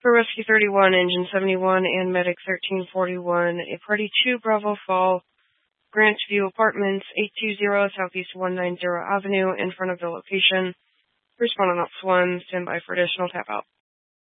For Rescue 31, Engine 71, and Medic 1341, a Party 2 Bravo Fall, Grant View Apartments, 820 Southeast 190 Avenue, in front of the location. Responding Ops 1, stand by for additional tap out.